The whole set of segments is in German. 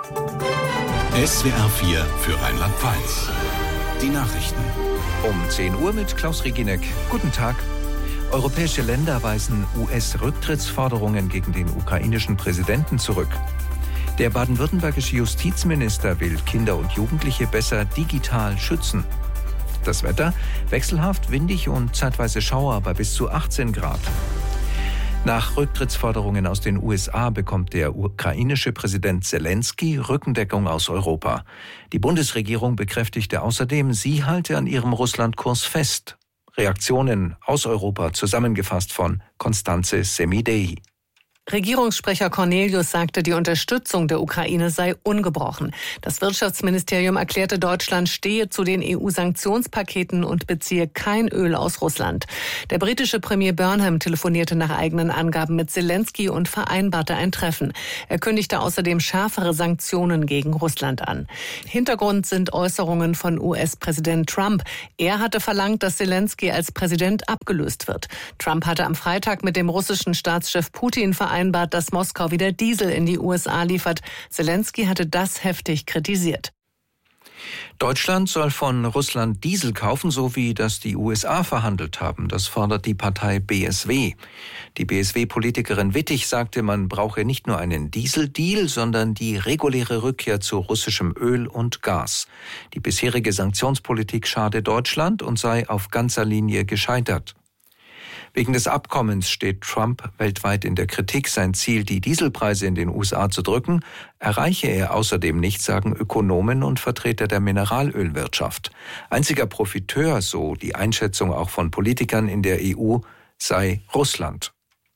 SWR 4 für Rheinland-Pfalz. Die Nachrichten. Um 10 Uhr mit Klaus Reginek. Guten Tag. Europäische Länder weisen US-Rücktrittsforderungen gegen den ukrainischen Präsidenten zurück. Der baden-württembergische Justizminister will Kinder und Jugendliche besser digital schützen. Das Wetter: wechselhaft, windig und zeitweise Schauer bei bis zu 18 Grad. Nach Rücktrittsforderungen aus den USA bekommt der ukrainische Präsident Zelensky Rückendeckung aus Europa. Die Bundesregierung bekräftigte außerdem, sie halte an ihrem Russlandkurs fest. Reaktionen aus Europa zusammengefasst von Constanze Semidei. Regierungssprecher Cornelius sagte, die Unterstützung der Ukraine sei ungebrochen. Das Wirtschaftsministerium erklärte, Deutschland stehe zu den EU-Sanktionspaketen und beziehe kein Öl aus Russland. Der britische Premier Burnham telefonierte nach eigenen Angaben mit Zelensky und vereinbarte ein Treffen. Er kündigte außerdem schärfere Sanktionen gegen Russland an. Hintergrund sind Äußerungen von US-Präsident Trump. Er hatte verlangt, dass Zelensky als Präsident abgelöst wird. Trump hatte am Freitag mit dem russischen Staatschef Putin vereinbart, dass Moskau wieder Diesel in die USA liefert. Zelensky hatte das heftig kritisiert. Deutschland soll von Russland Diesel kaufen, so wie das die USA verhandelt haben. Das fordert die Partei BSW. Die BSW-Politikerin Wittig sagte, man brauche nicht nur einen Dieseldeal, sondern die reguläre Rückkehr zu russischem Öl und Gas. Die bisherige Sanktionspolitik schade Deutschland und sei auf ganzer Linie gescheitert. Wegen des Abkommens steht Trump weltweit in der Kritik. Sein Ziel, die Dieselpreise in den USA zu drücken, erreiche er außerdem nicht, sagen Ökonomen und Vertreter der Mineralölwirtschaft. Einziger Profiteur, so die Einschätzung auch von Politikern in der EU, sei Russland.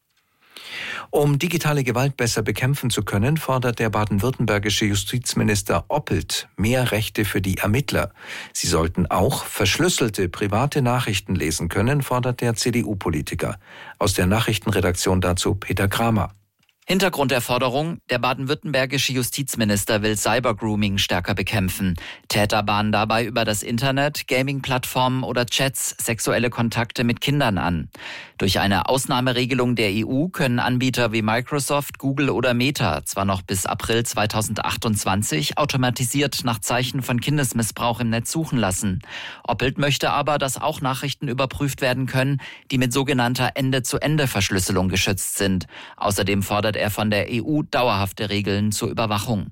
Um digitale Gewalt besser bekämpfen zu können, fordert der baden-württembergische Justizminister Oppelt mehr Rechte für die Ermittler. Sie sollten auch verschlüsselte private Nachrichten lesen können, fordert der CDU-Politiker. Aus der Nachrichtenredaktion dazu Peter Kramer. Hintergrund der Forderung: Der baden-württembergische Justizminister will Cybergrooming stärker bekämpfen. Täter bahnen dabei über das Internet, Gaming-Plattformen oder Chats sexuelle Kontakte mit Kindern an. Durch eine Ausnahmeregelung der EU können Anbieter wie Microsoft, Google oder Meta zwar noch bis April 2028 automatisiert nach Zeichen von Kindesmissbrauch im Netz suchen lassen. Oppelt möchte aber, dass auch Nachrichten überprüft werden können, die mit sogenannter Ende-zu-Ende-Verschlüsselung geschützt sind. Außerdem fordert er von der EU dauerhafte Regeln zur Überwachung.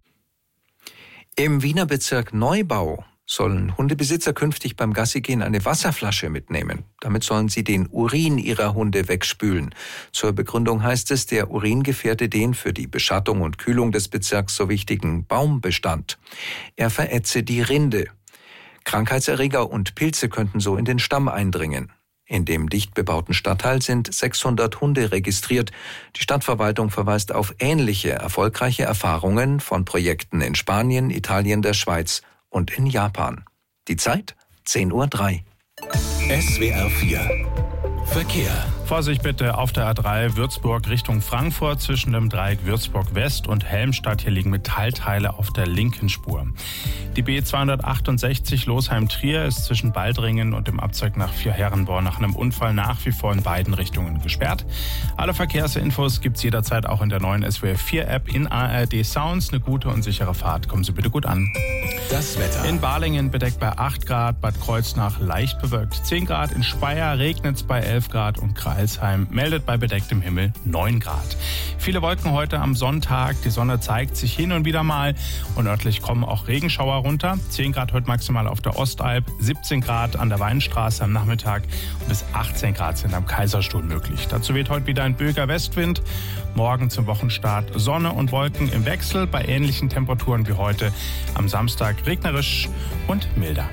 Im Wiener Bezirk Neubau sollen Hundebesitzer künftig beim Gassigehen eine Wasserflasche mitnehmen. Damit sollen sie den Urin ihrer Hunde wegspülen. Zur Begründung heißt es, der Urin gefährde den für die Beschattung und Kühlung des Bezirks so wichtigen Baumbestand. Er verätze die Rinde. Krankheitserreger und Pilze könnten so in den Stamm eindringen. In dem dicht bebauten Stadtteil sind 600 Hunde registriert. Die Stadtverwaltung verweist auf ähnliche erfolgreiche Erfahrungen von Projekten in Spanien, Italien, der Schweiz und in Japan. Die Zeit: 10:03 Uhr. SWR 4 Verkehr. Vorsicht bitte auf der A3 Würzburg Richtung Frankfurt zwischen dem Dreieck Würzburg West und Helmstadt. Hier liegen Metallteile auf der linken Spur. Die B268 Losheim-Trier ist zwischen Baldringen und dem Abzweig nach Vierherrenborn nach einem Unfall nach wie vor in beiden Richtungen gesperrt. Alle Verkehrsinfos gibt's jederzeit auch in der neuen SWR 4 App in ARD Sounds. Eine gute und sichere Fahrt. Kommen Sie bitte gut an. Das Wetter. In Balingen bedeckt bei 8 Grad, Bad Kreuznach leicht bewölkt 10 Grad, in Speyer regnet's bei 11 Grad und Kreilsheim meldet bei bedecktem Himmel 9 Grad. Viele Wolken heute am Sonntag, die Sonne zeigt sich hin und wieder mal und örtlich kommen auch Regenschauer runter. 10 Grad heute maximal auf der Ostalb, 17 Grad an der Weinstraße am Nachmittag und bis 18 Grad sind am Kaiserstuhl möglich. Dazu weht heute wieder ein böiger Westwind. Morgen zum Wochenstart Sonne und Wolken im Wechsel bei ähnlichen Temperaturen wie heute. Am Samstag regnerisch und milder.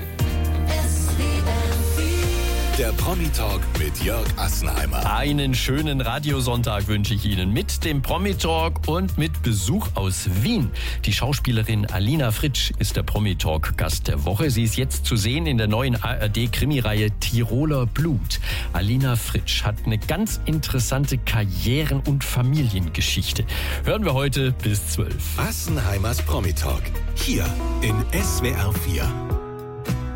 Der Promi-Talk mit Jörg Assenheimer. Einen schönen Radiosonntag wünsche ich Ihnen mit dem Promi-Talk und mit Besuch aus Wien. Die Schauspielerin Alina Fritsch ist der Promi-Talk-Gast der Woche. Sie ist jetzt zu sehen in der neuen ARD-Krimireihe Tiroler Blut. Alina Fritsch hat eine ganz interessante Karrieren- und Familiengeschichte. Hören wir heute bis 12. Assenheimers Promi-Talk. Hier in SWR 4.